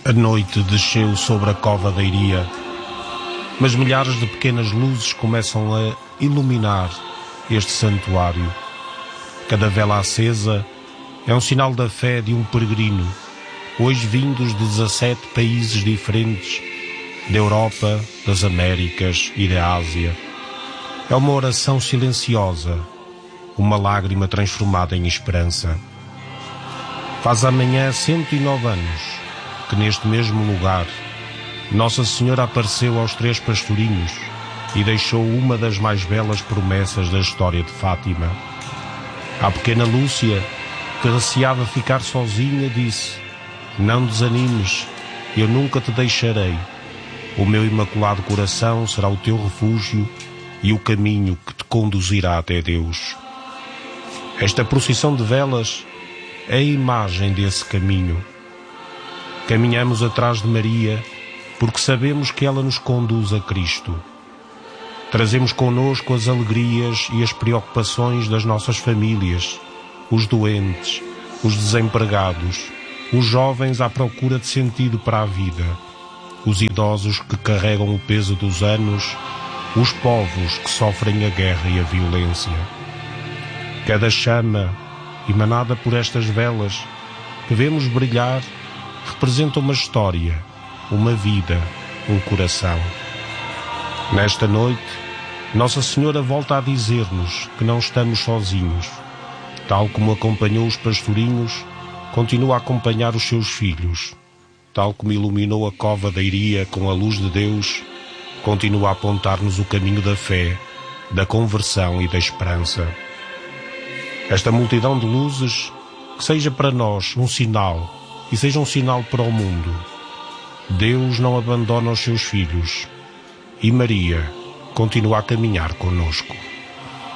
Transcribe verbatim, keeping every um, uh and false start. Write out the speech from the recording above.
A noite desceu sobre a cova da Iria, mas milhares de pequenas luzes começam a iluminar este santuário. Cada vela acesa é um sinal da fé de um peregrino, hoje vindos de dezassete países diferentes, da Europa, das Américas e da Ásia. É uma oração silenciosa, uma lágrima transformada em esperança. Faz amanhã cento e nove anos que neste mesmo lugar Nossa Senhora apareceu aos três pastorinhos e deixou uma das mais belas promessas da história de Fátima. À pequena Lúcia, que receava ficar sozinha, disse: "Não desanimes, eu nunca te deixarei. O meu imaculado coração será o teu refúgio e o caminho que te conduzirá até Deus." Esta procissão de velas é a imagem desse caminho. Caminhamos atrás de Maria porque sabemos que ela nos conduz a Cristo. Trazemos connosco as alegrias e as preocupações das nossas famílias, os doentes, os desempregados, os jovens à procura de sentido para a vida, os idosos que carregam o peso dos anos, os povos que sofrem a guerra e a violência. Cada chama emanada por estas velas que vemos brilhar representa uma história, uma vida, um coração. Nesta noite, Nossa Senhora volta a dizer-nos que não estamos sozinhos. Tal como acompanhou os pastorinhos, continua a acompanhar os seus filhos. Tal como iluminou a cova da Iria com a luz de Deus, continua a apontar-nos o caminho da fé, da conversão e da esperança. Esta multidão de luzes, que seja para nós um sinal e seja um sinal para o mundo. Deus não abandona os seus filhos e Maria continua a caminhar conosco.